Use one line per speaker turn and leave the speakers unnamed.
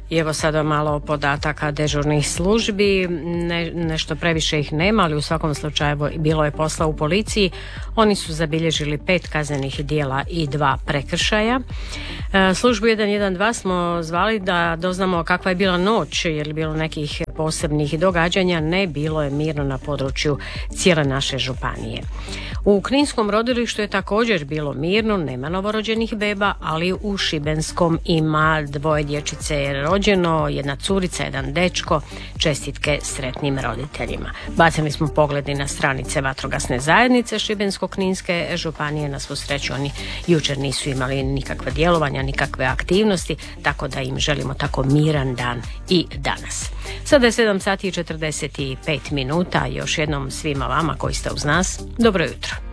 I evo sada malo podataka dežurnih službi, nešto previše ih nema, ali u svakom slučaju bilo je posla u policiji. Oni su zabilježili 5 kaznenih djela i 2 prekršaja. Službu 112 smo zvali da doznamo kakva je bila noć, je li bilo nekih posebnih događanja. Ne, bilo je mirno na području cijele naše županije. U Kninskom rodilištu je također bilo mirno, nema novorođenih beba, ali u Šibenskom ima 2 dječice rođeno, 1 curica, 1 dečko. Čestitke sretnim roditeljima. Bacili smo pogledi na stranice vatrogasne zajednice Šibensko-kninske županije. Na svu sreću oni jučer nisu imali nikakve djelovanja, nikakve aktivnosti, tako da im želimo tako miran dan i danas. Sada je 7 sati i 45 minuta. Još jednom svima vama koji ste uz nas, dobro jutro.